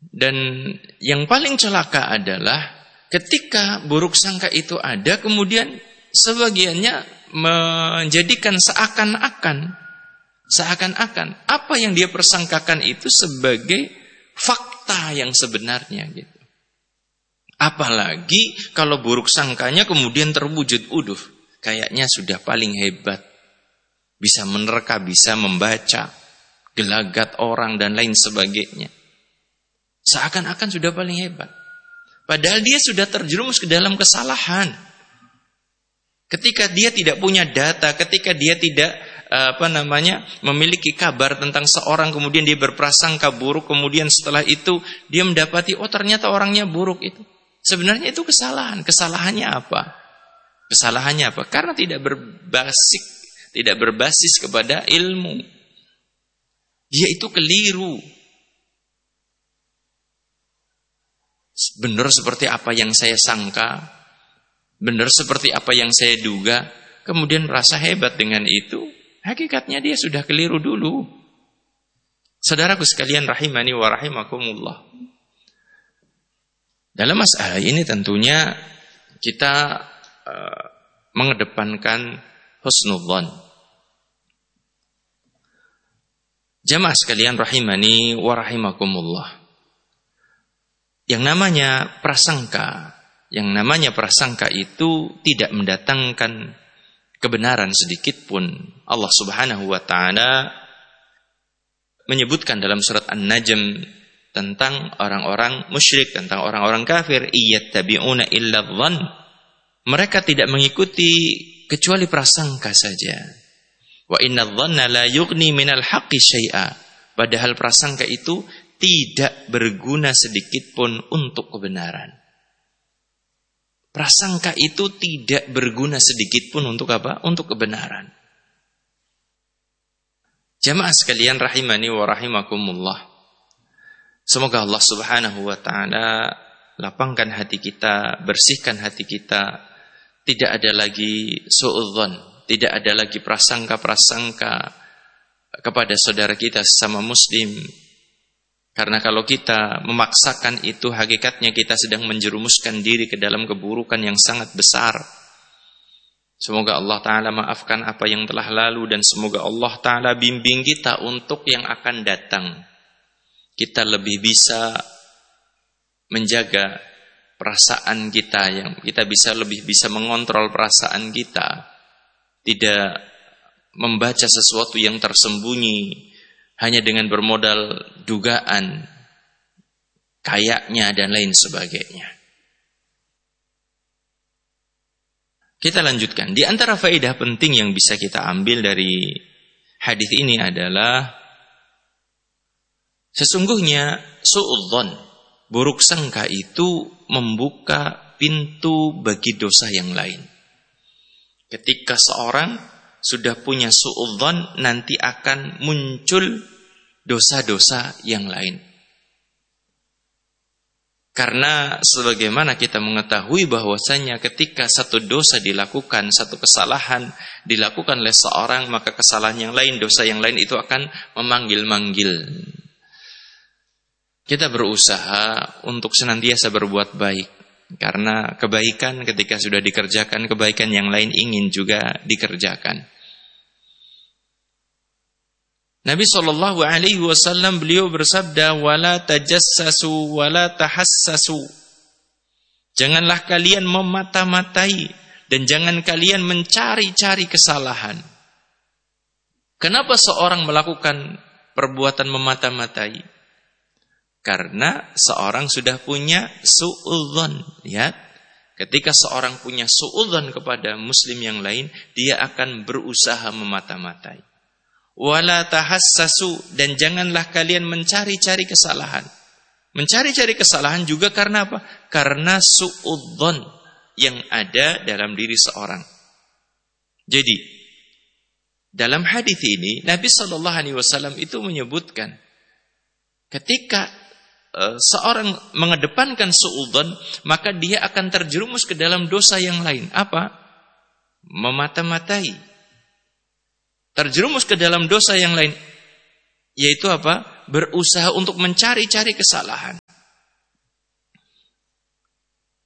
Dan yang paling celaka adalah ketika buruk sangka itu ada, kemudian sebagiannya menjadikan seakan-akan apa yang dia persangkakan itu sebagai fakta yang sebenarnya gitu. Apalagi kalau buruk sangkanya kemudian terwujud, kayaknya sudah paling hebat, bisa menerka, bisa membaca gelagat orang dan lain sebagainya. Seakan-akan sudah paling hebat. Padahal dia sudah terjerumus ke dalam kesalahan. Ketika dia tidak punya data, ketika dia tidak memiliki kabar tentang seorang, kemudian dia berprasangka buruk, kemudian setelah itu dia mendapati ternyata orangnya buruk itu. Sebenarnya itu kesalahan. Kesalahannya apa? Karena tidak berbasis kepada ilmu. Dia itu keliru. Benar seperti apa yang saya sangka, benar seperti apa yang saya duga, kemudian merasa hebat dengan itu. Hakikatnya dia sudah keliru dulu. Saudaraku sekalian rahimani wa rahimakumullah. Dalam masalah ini tentunya kita mengedepankan husnudzan. Jamaah sekalian rahimani wa rahimakumullah. Yang namanya prasangka itu tidak mendatangkan kebenaran sedikit pun. Allah Subhanahu wa taala menyebutkan dalam surat An-Najm tentang orang-orang musyrik, tentang orang-orang kafir, iyattabi'una illa dhann. Mereka tidak mengikuti kecuali prasangka saja. Wa inna dhanna la yughni minal haqqi syai'a. Padahal prasangka itu tidak berguna sedikit pun untuk kebenaran. Prasangka itu tidak berguna sedikit pun untuk apa? Untuk kebenaran. Jamaah sekalian rahimani wa rahimakumullah. Semoga Allah Subhanahu wa taala lapangkan hati kita, bersihkan hati kita. Tidak ada lagi suudzon, tidak ada lagi prasangka-prasangka kepada saudara kita sesama muslim. Karena kalau kita memaksakan itu, hakikatnya kita sedang menjerumuskan diri ke dalam keburukan yang sangat besar. Semoga Allah Ta'ala maafkan apa yang telah lalu, dan semoga Allah Ta'ala bimbing kita untuk yang akan datang. Kita lebih bisa menjaga perasaan kita, yang kita bisa lebih bisa mengontrol perasaan kita. Tidak membaca sesuatu yang tersembunyi hanya dengan bermodal dugaan, kayaknya dan lain sebagainya. Kita lanjutkan. Di antara faedah penting yang bisa kita ambil dari hadis ini adalah sesungguhnya suudzon, buruk sangka itu membuka pintu bagi dosa yang lain. Ketika seorang sudah punya suudzon, nanti akan muncul dosa-dosa yang lain. Karena sebagaimana kita mengetahui bahwasanya ketika satu dosa dilakukan, satu kesalahan dilakukan oleh seorang, maka kesalahan yang lain, dosa yang lain itu akan memanggil-manggil. Kita berusaha untuk senantiasa berbuat baik. Karena kebaikan ketika sudah dikerjakan, kebaikan yang lain ingin juga dikerjakan. Nabi SAW beliau bersabda, wala tajassasu wala tahassasu. Janganlah kalian memata-matai dan jangan kalian mencari-cari kesalahan. Kenapa seorang melakukan perbuatan memata-matai? Karena seorang sudah punya suudzon. Lihat, ketika seorang punya suudzon kepada muslim yang lain, dia akan berusaha memata-matai. Wala tahassasu, dan janganlah kalian mencari-cari kesalahan. Mencari-cari kesalahan juga karena apa? Karena suudzon yang ada dalam diri seorang. Jadi dalam hadis ini Nabi SAW itu menyebutkan ketika seorang mengedepankan suudzon, maka dia akan terjerumus ke dalam dosa yang lain. Apa? Memata-matai. Terjerumus ke dalam dosa yang lain, yaitu apa? Berusaha untuk mencari-cari kesalahan.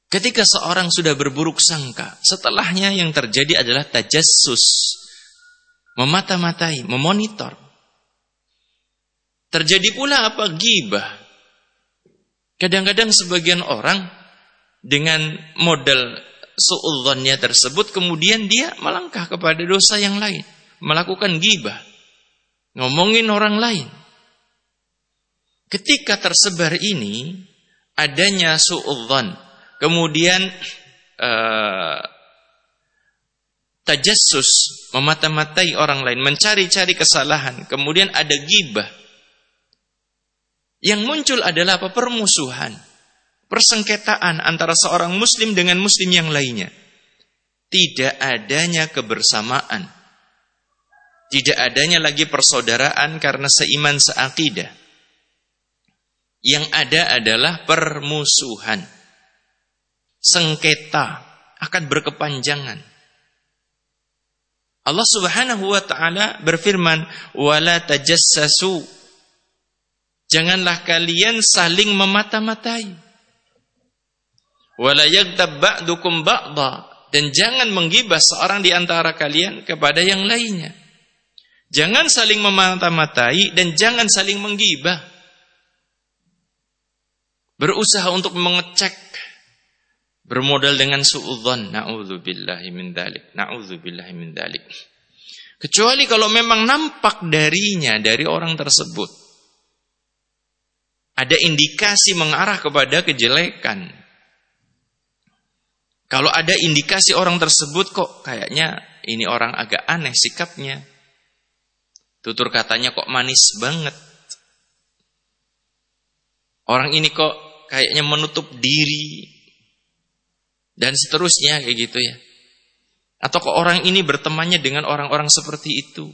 Ketika seorang sudah berburuk sangka, setelahnya yang terjadi adalah tajassus, memata-matai, memonitor. Terjadi pula apa? Ghibah. Kadang-kadang sebagian orang dengan modal suudzonnya tersebut, kemudian dia melangkah kepada dosa yang lain, melakukan ghibah, ngomongin orang lain. Ketika tersebar ini, adanya suudzon, kemudian tajassus, memata-matai orang lain, mencari-cari kesalahan, kemudian ada ghibah. Yang muncul adalah apa? Permusuhan, persengketaan antara seorang muslim dengan muslim yang lainnya. Tidak adanya kebersamaan, tidak adanya lagi persaudaraan karena seiman seakidah. Yang ada adalah permusuhan, sengketa akan berkepanjangan. Allah Subhanahu wa taala berfirman, "Wala tajassasu." Janganlah kalian saling memata-matai. "Wala yaghtab ba'dukum ba'dha." Dan jangan menggibah seorang di antara kalian kepada yang lainnya. Jangan saling memata-matai dan jangan saling menggibah. Berusaha untuk mengecek, bermodal dengan suudzon. Na'udzubillahi min dzalik. Na'udzubillahi min dzalik. Kecuali kalau memang nampak darinya, dari orang tersebut, ada indikasi mengarah kepada kejelekan. Kalau ada indikasi orang tersebut kok kayaknya ini orang agak aneh sikapnya, tutur katanya kok manis banget, orang ini kok kayaknya menutup diri, dan seterusnya kayak gitu ya. Atau kok orang ini bertemannya dengan orang-orang seperti itu.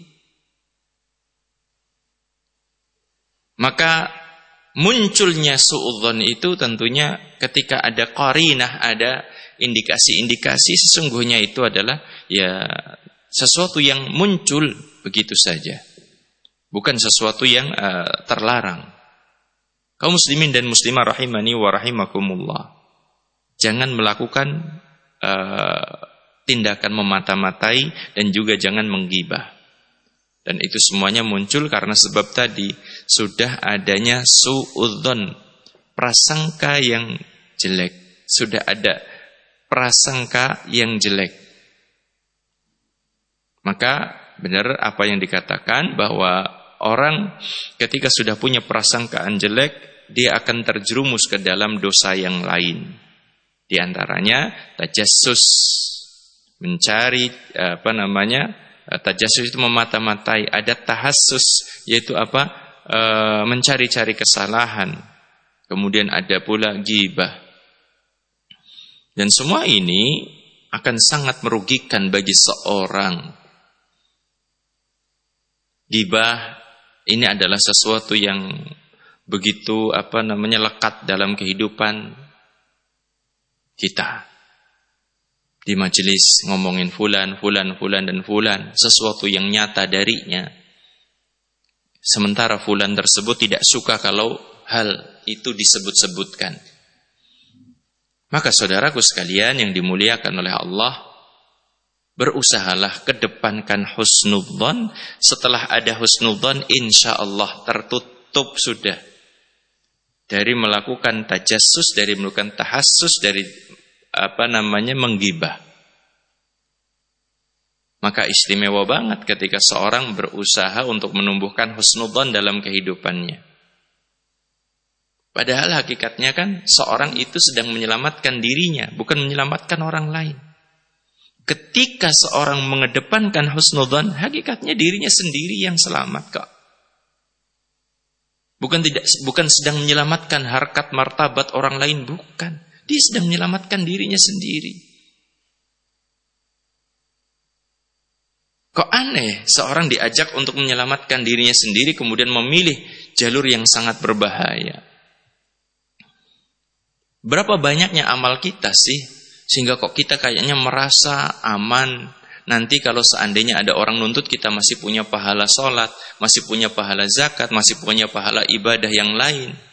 Maka munculnya suudzon itu tentunya ketika ada qarinah, ada indikasi-indikasi, sesungguhnya itu adalah ya sesuatu yang muncul begitu saja, bukan sesuatu yang terlarang. Kaum muslimin dan muslimah rahimani wa rahimakumullah, jangan melakukan tindakan memata-matai dan juga jangan menggibah. Dan itu semuanya muncul karena sebab tadi sudah adanya suudzon, prasangka yang jelek. Sudah ada prasangka yang jelek. Maka benar apa yang dikatakan bahwa orang ketika sudah punya prasangkaan jelek, dia akan terjerumus ke dalam dosa yang lain. Di antaranya tajassus, mencari tajassus itu memata-matai. Ada tahassus, yaitu mencari-cari kesalahan. Kemudian ada pula ghibah. Dan semua ini akan sangat merugikan bagi seorang. Ghibah ini adalah sesuatu yang begitu lekat dalam kehidupan kita. Di majelis ngomongin fulan dan fulan, sesuatu yang nyata darinya. Sementara fulan tersebut tidak suka kalau hal itu disebut-sebutkan. Maka saudaraku sekalian yang dimuliakan oleh Allah, berusahalah kedepankan husnudzon. Setelah ada husnudzon, insyaallah tertutup sudah dari melakukan tajassus, dari melakukan tahassus, dari menggibah. Maka istimewa banget ketika seorang berusaha untuk menumbuhkan husnudzon dalam kehidupannya. Padahal hakikatnya kan seorang itu sedang menyelamatkan dirinya, bukan menyelamatkan orang lain. Ketika seorang mengedepankan husnudzon, hakikatnya dirinya sendiri yang selamat kok. Bukan sedang menyelamatkan harkat martabat orang lain, bukan. Dia sedang menyelamatkan dirinya sendiri. Kok aneh seorang diajak untuk menyelamatkan dirinya sendiri kemudian memilih jalur yang sangat berbahaya. Berapa banyaknya amal kita sih sehingga kok kita kayaknya merasa aman. Nanti kalau seandainya ada orang nuntut, kita masih punya pahala sholat, masih punya pahala zakat, masih punya pahala ibadah yang lain.